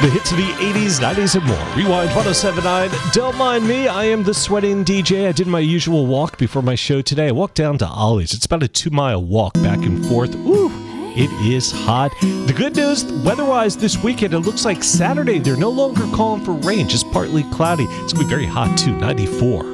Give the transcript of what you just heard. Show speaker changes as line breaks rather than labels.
The hits of the 80s, 90s, and more. Rewind 1079. Don't mind me. I am the sweating DJ. I did my usual walk before my show today. I walked down to Ollie's. It's about a 2-mile walk back and forth. Ooh, it is hot. The good news, weather-wise, this weekend, it looks like Saturday, they're no longer calling for rain, just partly cloudy. It's going to be very hot, too, 94.